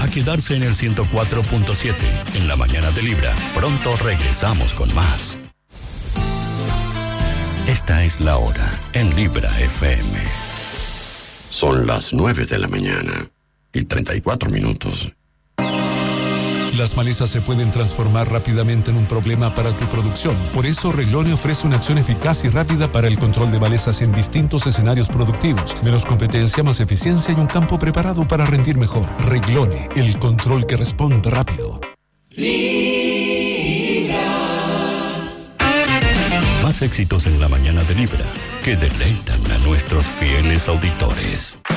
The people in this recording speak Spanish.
a quedarse en el 104.7 en la mañana de Libra. Pronto regresamos con más. Esta es la hora en Libra FM. Son las 9 de la mañana y 34 minutos. Las malezas se pueden transformar rápidamente en un problema para tu producción. Por eso, Reglone ofrece una acción eficaz y rápida para el control de malezas en distintos escenarios productivos. Menos competencia, más eficiencia y un campo preparado para rendir mejor. Reglone, el control que responde rápido. Más éxitos en la mañana de Libra que deleitan a nuestros fieles auditores.